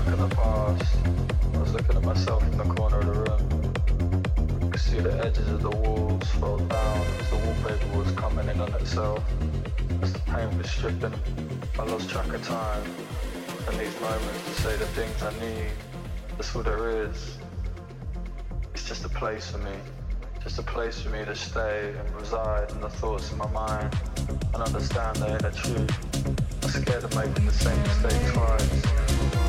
stuck in the past. I was looking at myself in the corner of the room. I could see the edges of the walls fall down as the wallpaper was coming in on itself. As the paint was stripping, I lost track of time. And these moments to say the things I need, that's all there is. It's just a place for me. Just a place for me to stay and reside in the thoughts in my mind and understand the inner truth. I'm scared of making the same mistake twice.